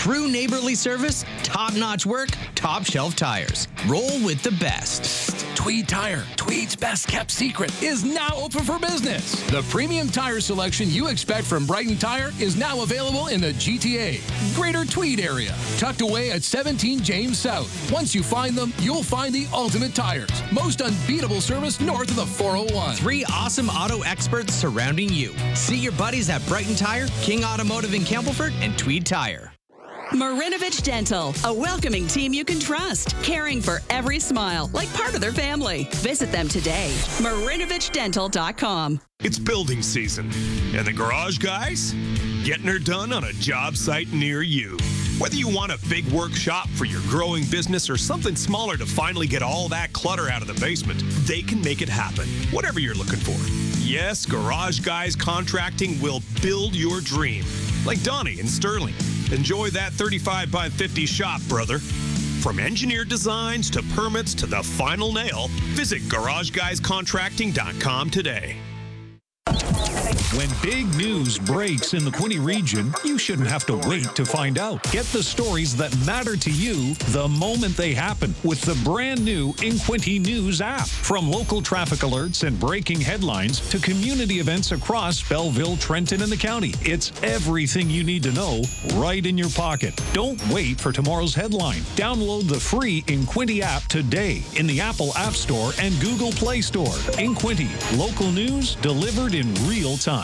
True neighborly service, top-notch work, top-shelf tires. Roll with the best. Tweed Tire, Tweed's best-kept secret, is now open for business. The premium tire selection you expect from Brighton Tire is now available in the GTA, Greater Tweed area, tucked away at 17 James South. Once you find them, you'll find the ultimate tires. Most unbeatable service north of the 401. 3 awesome auto experts surrounding you. See your buddies at Brighton Tire, King Automotive in Campbellford, and Tweed Tire. Marinovich Dental, a welcoming team you can trust, caring for every smile like part of their family. Visit them today. MarinovichDental.com. It's building season, and the garage guys getting her done on a job site near you. Whether you want a big workshop for your growing business or something smaller to finally get all that clutter out of the basement, they can make it happen, whatever you're looking for. Yes, Garage Guys Contracting will build your dream. Like Donnie and Sterling. Enjoy that 35 by 50 shop, brother. From engineered designs to permits to the final nail, visit GarageGuysContracting.com today. When big news breaks in the Quinte region, you shouldn't have to wait to find out. Get the stories that matter to you the moment they happen with the brand new InQuinte News app. From local traffic alerts and breaking headlines to community events across Belleville, Trenton, and the county. It's everything you need to know right in your pocket. Don't wait for tomorrow's headline. Download the free InQuinte app today in the Apple App Store and Google Play Store. InQuinte, local news delivered in real time.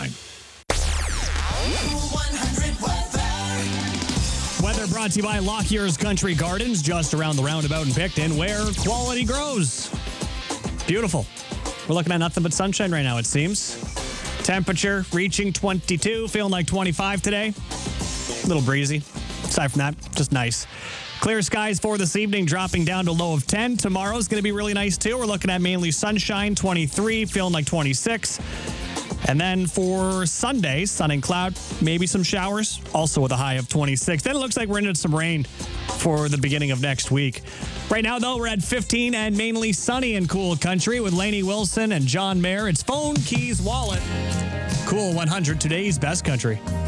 Weather brought to you by Lockyer's Country Gardens, just around the roundabout in Picton, where quality grows. Beautiful. We're looking at nothing but sunshine right now, it seems. Temperature reaching 22, feeling like 25 today. A little breezy. Aside from that, just nice. Clear skies for this evening, dropping down to a low of 10. Tomorrow's going to be really nice, too. We're looking at mainly sunshine, 23, feeling like 26. And then for Sunday, sun and cloud, maybe some showers, also with a high of 26. Then it looks like we're into some rain for the beginning of next week. Right now, though, we're at 15 and mainly sunny and cool country with Lainey Wilson and John Mayer. It's Phone, Keys, Wallet. Cool 100, today's best country.